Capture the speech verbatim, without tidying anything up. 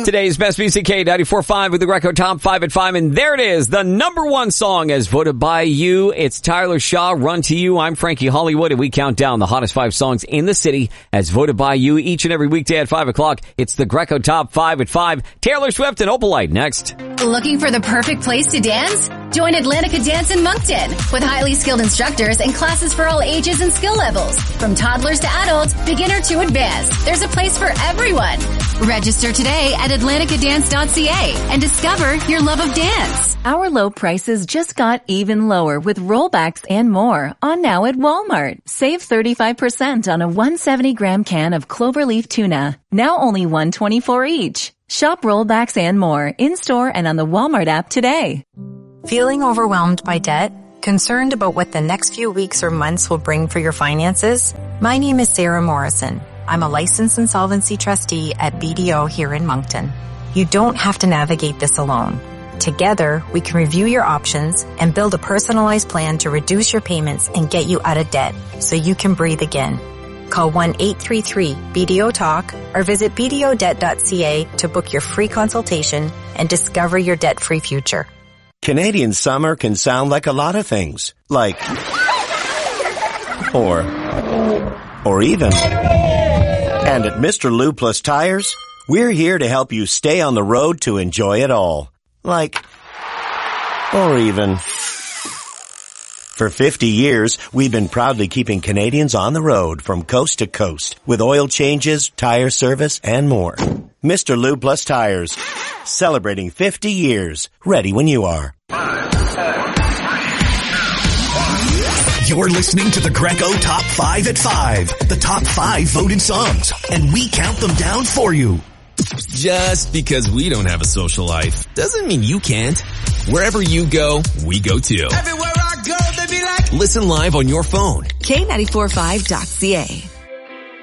Today's Best Music K ninety-four point five with the Greco Top five at five. And there it is, the number one song as voted by you. It's Tyler Shaw, Run to You. I'm Frankie Hollywood, and we count down the hottest five songs in the city as voted by you each and every weekday at five o'clock. It's the Greco Top five at five. Taylor Swift and Opalite next. Looking for the perfect place to dance? Join Atlantica Dance in Moncton with highly skilled instructors and classes for all ages and skill levels. From toddlers to adults, beginner to advanced, there's a place for everyone. Register today at atlantica dance dot c a and discover your love of dance. Our low prices just got even lower with rollbacks and more on now at Walmart. Save thirty-five percent on a one hundred seventy gram can of cloverleaf tuna. Now only one hundred twenty-four each. Shop rollbacks and more in-store and on the Walmart app today. Feeling overwhelmed by debt? Concerned about what the next few weeks or months will bring for your finances? My name is Sarah Morrison. I'm a licensed insolvency trustee at B D O here in Moncton. You don't have to navigate this alone. Together, we can review your options and build a personalized plan to reduce your payments and get you out of debt so you can breathe again. Call one eight three three B D O talk or visit b d o debt dot c a to book your free consultation and discover your debt-free future. Canadian summer can sound like a lot of things, like, or, or even. And at Mister Lube Plus Tires, we're here to help you stay on the road to enjoy it all. Like, or even. For fifty years, we've been proudly keeping Canadians on the road from coast to coast with oil changes, tire service, and more. Mister Lube Plus Tires, celebrating fifty years. Ready when you are. You're listening to the Greco Top five at five, the top five voted songs, and we count them down for you. Just because we don't have a social life doesn't mean you can't. Wherever you go, we go too. Everywhere I go, they be like, listen live on your phone. K ninety-four point five dot c a.